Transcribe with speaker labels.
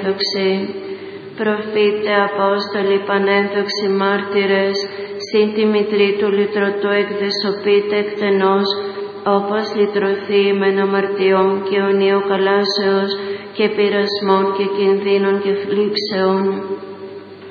Speaker 1: πανένδοξοι, προφήτε, Απόστολοι, πανένδοξοι μάρτυρες, συν τη μητρή του λυτρωτού εκδεσοπείτε εκτενώς, όπως λυτρωθεί μεν αμαρτιών και αιωνίου καλάσεως και πειρασμών και κινδύνων και φλήψεων.